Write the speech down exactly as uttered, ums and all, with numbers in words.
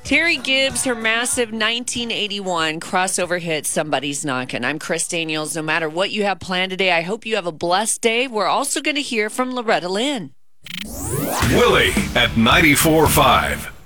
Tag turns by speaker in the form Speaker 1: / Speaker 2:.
Speaker 1: Terry Gibbs, her massive nineteen eighty-one crossover hit, Somebody's Knocking. I'm Chris Daniels. No matter what you have planned today, I hope you have a blessed day. We're also going to hear from Loretta Lynn.
Speaker 2: Willie at ninety-four point five.